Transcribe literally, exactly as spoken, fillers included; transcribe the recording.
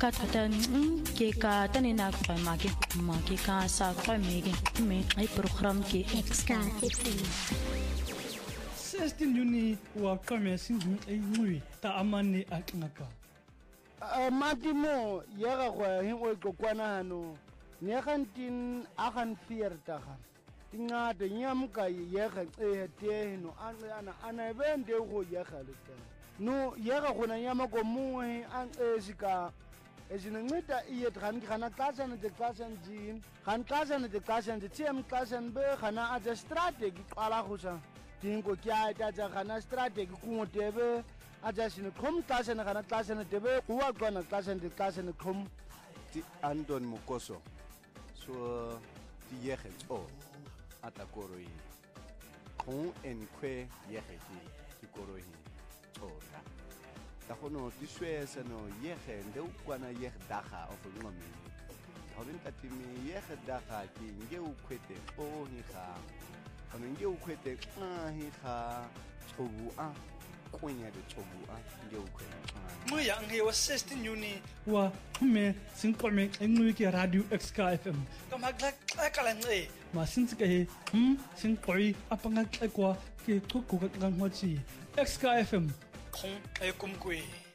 ka tata ke ka tani na kwa ma ke ma ke ka sa kwa me ke me ai program ke Ska sixteen Juni wa kame singu ai ngui ta amani aknaka a matimo yega go hin o go kwana hano ne gantin agan viertig tinga de nyam ka yega e te no ana ana bende go yega le no yega go na nyama go muwe an esika ezinceda iye dran gana kasana de kasan jin kan kasana de kasan de tem kasan be gana a de strategie qala go sa dingo kya ta ja gana strategie ku ngotebe a ja sine khom kasana gana kasana debe ku wa gana kasan de kasan khom ti Anton Mukoso so ti yege o atakoroi kon en kwe yege ti ti koroi ora ta hono ti swesa no yege nde ukwana yege daga of ngome hobin tatimi yege daga ki nge ukwete o hi kha ame nge ukwete a hi kha chobu a kwenya de chobu a nge ukwete mo ya nge wa sixteen Juni wa me sinqome ngui ke radio Ska F M kama gla kala nge ma sintsike he hm sinqoi apanga kwa ke thuku ka ngwachi Ska F M khong e kumkwe